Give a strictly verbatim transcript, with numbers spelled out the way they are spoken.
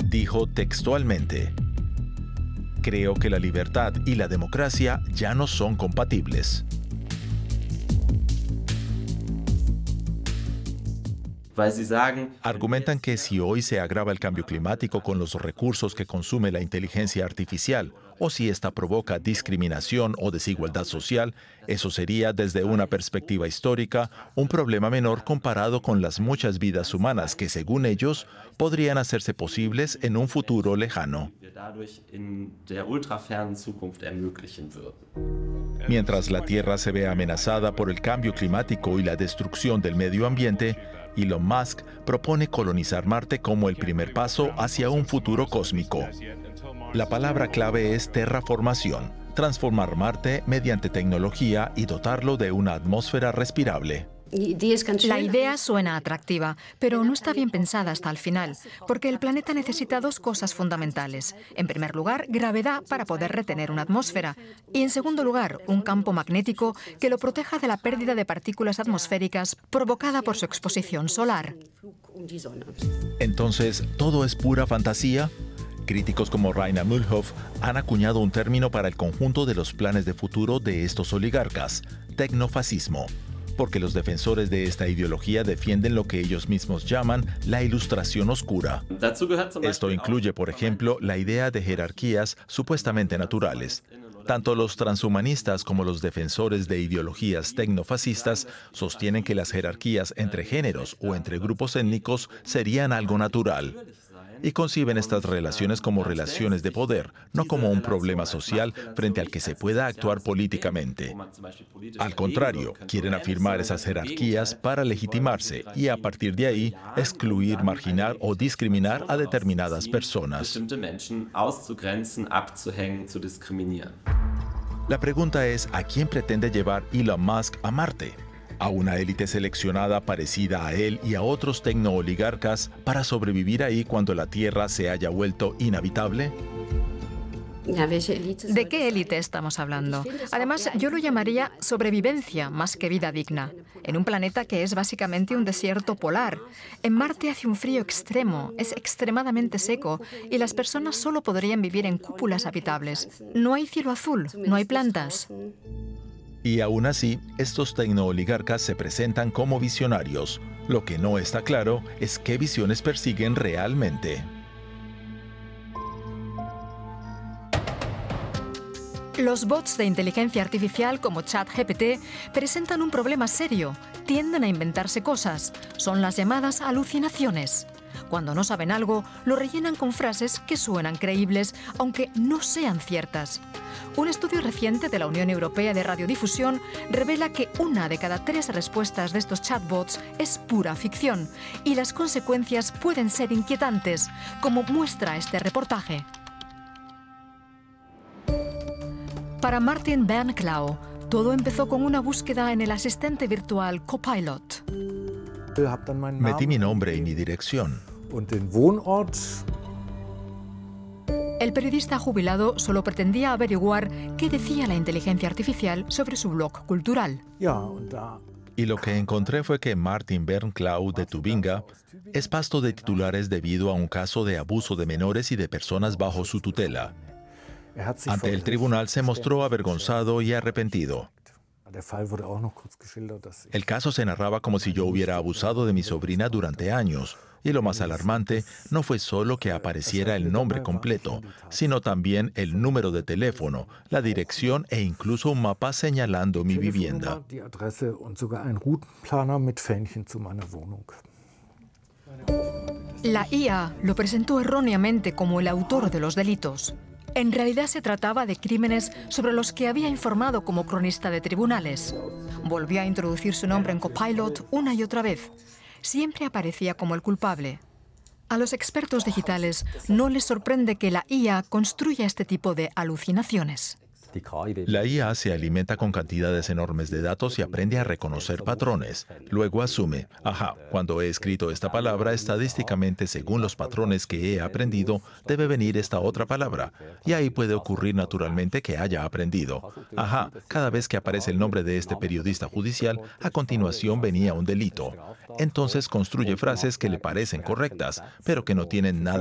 Dijo textualmente: "Creo que la libertad y la democracia ya no son compatibles". Argumentan que si hoy se agrava el cambio climático con los recursos que consume la inteligencia artificial, o si esta provoca discriminación o desigualdad social, eso sería, desde una perspectiva histórica, un problema menor comparado con las muchas vidas humanas que, según ellos, podrían hacerse posibles en un futuro lejano. Mientras la Tierra se ve amenazada por el cambio climático y la destrucción del medio ambiente, Elon Musk propone colonizar Marte como el primer paso hacia un futuro cósmico. La palabra clave es terraformación, transformar Marte mediante tecnología y dotarlo de una atmósfera respirable. La idea suena atractiva, pero no está bien pensada hasta el final, porque el planeta necesita dos cosas fundamentales. En primer lugar, gravedad para poder retener una atmósfera. Y en segundo lugar, un campo magnético que lo proteja de la pérdida de partículas atmosféricas provocada por su exposición solar. Entonces, ¿todo es pura fantasía? Críticos como Rainer Mühlhoff han acuñado un término para el conjunto de los planes de futuro de estos oligarcas: tecnofascismo, porque los defensores de esta ideología defienden lo que ellos mismos llaman la ilustración oscura. Esto incluye, por ejemplo, la idea de jerarquías supuestamente naturales. Tanto los transhumanistas como los defensores de ideologías tecnofascistas sostienen que las jerarquías entre géneros o entre grupos étnicos serían algo natural, y conciben estas relaciones como relaciones de poder, no como un problema social frente al que se pueda actuar políticamente. Al contrario, quieren afirmar esas jerarquías para legitimarse y, a partir de ahí, excluir, marginar o discriminar a determinadas personas. La pregunta es, ¿a quién pretende llevar Elon Musk a Marte? ¿A una élite seleccionada parecida a él y a otros tecnooligarcas para sobrevivir ahí cuando la Tierra se haya vuelto inhabitable? ¿De qué élite estamos hablando? Además, yo lo llamaría sobrevivencia más que vida digna, en un planeta que es básicamente un desierto polar. En Marte hace un frío extremo, es extremadamente seco y las personas solo podrían vivir en cúpulas habitables. No hay cielo azul, no hay plantas. Y aún así, estos tecnooligarcas se presentan como visionarios. Lo que no está claro es qué visiones persiguen realmente. Los bots de inteligencia artificial como ChatGPT presentan un problema serio. Tienden a inventarse cosas. Son las llamadas alucinaciones. Cuando no saben algo, lo rellenan con frases que suenan creíbles, aunque no sean ciertas. Un estudio reciente de la Unión Europea de Radiodifusión revela que una de cada tres respuestas de estos chatbots es pura ficción, y las consecuencias pueden ser inquietantes, como muestra este reportaje. Para Martin Bernklau, todo empezó con una búsqueda en el asistente virtual Copilot. Metí mi nombre y mi dirección. El periodista jubilado solo pretendía averiguar qué decía la inteligencia artificial sobre su blog cultural. Y lo que encontré fue que Martin Bernklau de Tubinga es pasto de titulares debido a un caso de abuso de menores y de personas bajo su tutela. Ante el tribunal se mostró avergonzado y arrepentido. El caso se narraba como si yo hubiera abusado de mi sobrina durante años. Y lo más alarmante no fue solo que apareciera el nombre completo, sino también el número de teléfono, la dirección e incluso un mapa señalando mi vivienda. La I A lo presentó erróneamente como el autor de los delitos. En realidad se trataba de crímenes sobre los que había informado como cronista de tribunales. Volvió a introducir su nombre en Copilot una y otra vez. Siempre aparecía como el culpable. A los expertos digitales no les sorprende que la I A construya este tipo de alucinaciones. La I A se alimenta con cantidades enormes de datos y aprende a reconocer patrones. Luego asume, ajá, cuando he escrito esta palabra, estadísticamente, según los patrones que he aprendido, debe venir esta otra palabra. Y ahí puede ocurrir naturalmente que haya aprendido. Ajá, cada vez que aparece el nombre de este periodista judicial, a continuación venía un delito. Entonces construye frases que le parecen correctas, pero que no tienen nada